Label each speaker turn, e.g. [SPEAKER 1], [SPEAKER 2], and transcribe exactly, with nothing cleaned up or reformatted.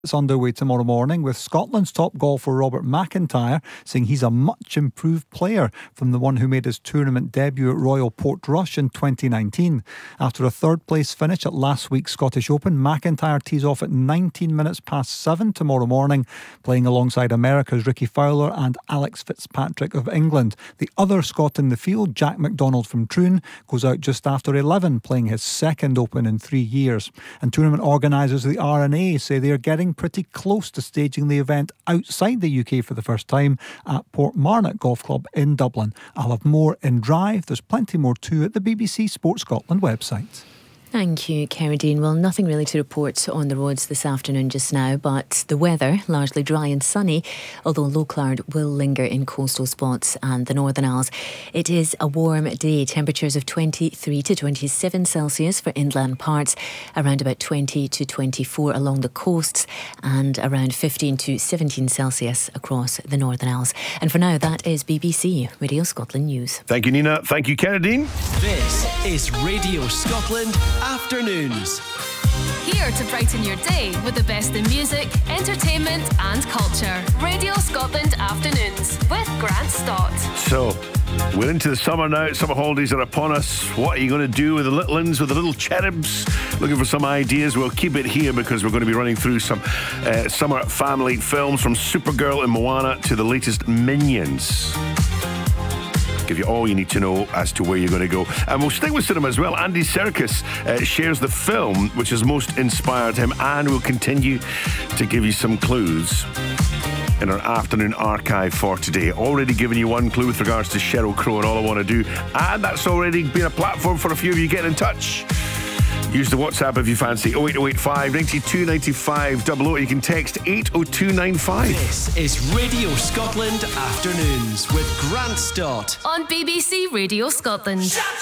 [SPEAKER 1] It's underway tomorrow morning with Scotland's top golfer Robert McIntyre saying he's a much improved player from the one who made his tournament debut at Royal Portrush in twenty nineteen. After a third place finish at last week's Scottish Open, McIntyre tees off at nineteen minutes past seven tomorrow morning, playing alongside America's Ricky Fowler and Alex Fitzpatrick of England. The other Scot in the field, Jack McDonald from Troon, goes out just after eleven, playing his second Open in three years. And tournament organisers of the R N A say they are getting pretty close to staging the event outside the U K for the first time at Portmarnock Golf Club in Dublin. I'll have more in Drive. There's plenty more too at the B B C Sports Scotland website.
[SPEAKER 2] Thank you, Kerry Dean. Well, nothing really to report on the roads this afternoon just now, but the weather largely dry and sunny, although low cloud will linger in coastal spots and the Northern Isles. It is a warm day, temperatures of twenty-three to twenty-seven Celsius for inland parts, around about twenty to twenty-four along the coasts, and around fifteen to seventeen Celsius across the Northern Isles. And for now, that is B B C Radio Scotland News.
[SPEAKER 3] Thank you, Nina. Thank you, Kerry Dean.
[SPEAKER 4] This is Radio Scotland Afternoons.
[SPEAKER 5] Here to brighten your day with the best in music, entertainment and culture. Radio Scotland Afternoons with Grant Stott.
[SPEAKER 3] So, we're into the summer now. Summer holidays are upon us. What are you going to do with the little ones, with the little cherubs? Looking for some ideas? We'll keep it here because we're going to be running through some uh, summer family films, from Supergirl and Moana to the latest Minions. Give you all you need to know as to where you're going to go. And we'll stick with cinema as well. Andy Serkis uh, shares the film which has most inspired him, and we'll continue to give you some clues in our afternoon archive for today. Already given you one clue with regards to Sheryl Crow and All I Want to Do, and that's already been a platform for a few of you getting in touch. Use the WhatsApp if you fancy, oh eight oh eight five, nine two nine five double oh. You can text eight oh two nine five.
[SPEAKER 4] This is Radio Scotland Afternoons with Grant Stott
[SPEAKER 5] on B B C Radio Scotland.